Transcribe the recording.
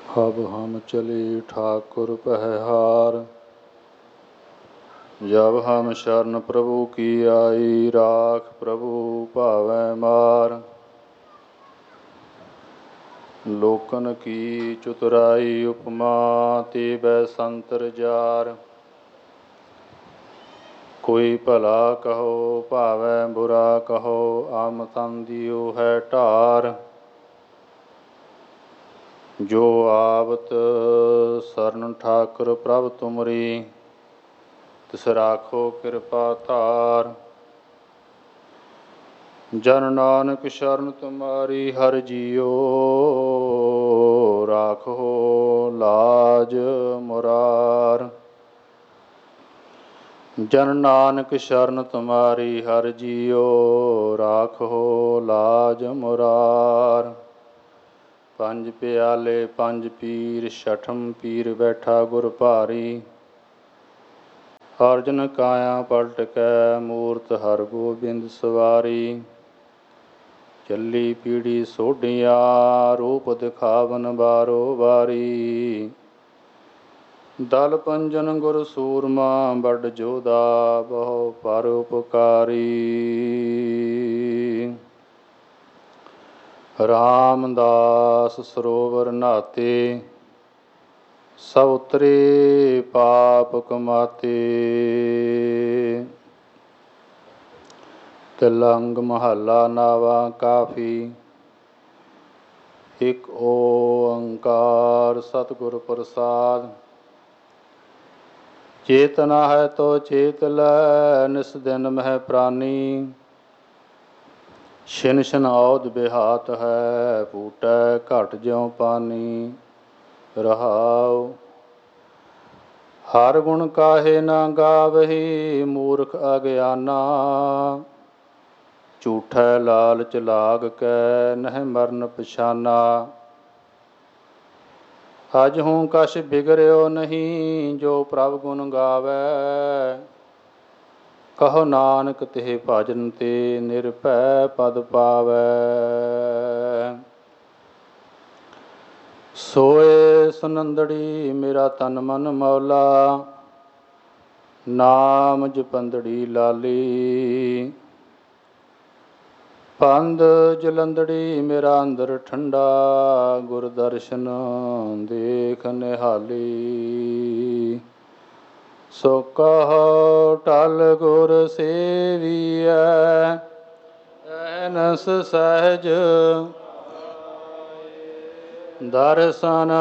अब हम चले ठाकुर पहहार। जब हम शरण प्रभु की आई, राख प्रभु भावै मार। लोकन की चतुराई उपमा, ते बै संतर जार। कोई भला कहो भावै बुरा कहो, आम तन दियो है ढार। जो आवत शरण ठाकुर प्रभ तुमरी, तिस राखो कृपा धार। जन नानक शरण तुम्हारी हर जियो, राखो लाज मुरार। जन नानक शरण तुम्हारी हर जियो, राखो लाज मुरार। पंज प्याले पंज पीर, छठम पीर बैठा गुर भारी। अर्जन काया पलट कै, मूरत हर गोबिंद सवारी। चली पीढ़ी सोढिया, रूप दिखावन बारो बारी। दल पंजन गुर सूरमा, बड़ जोधा बहु परोपकारी। रामदास सरोवर नहाते, सब उतरे पाप कमाते। तिलंग महला नावा काफी, एक ओंकार सतगुर प्रसाद। चेतना है तो चेत लै, निस दिन मह प्राणी। छिन छिन औध बिहात है, फूटै घट ज्यों पानी। रहाओ हर गुण काहे ना गावही, मूर्ख अज्ञाना। झूठै लालच लाग कै, नह मरन पछाना। अज हूँ कछ बिगड़ियो नहीं, जो प्रभ गुण गावै। कहो नानक तिह भजन ते, निरभै पद पावै। सोए सुनंदड़ी मेरा तन मन मौला, नाम जपंदड़ी लाली। पंद जलंदड़ी मेरा अंदर ठंडा, गुर दर्शन देख निहाली। सो कहो टल गुर सेवियै, ऐनस सहज दर्शन